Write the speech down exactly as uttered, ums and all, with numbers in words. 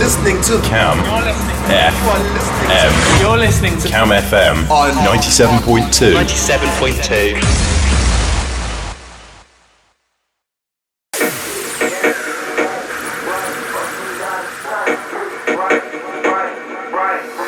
listening to Cam F M. You're listening to Cam F M on ninety-seven point two. ninety-seven point two.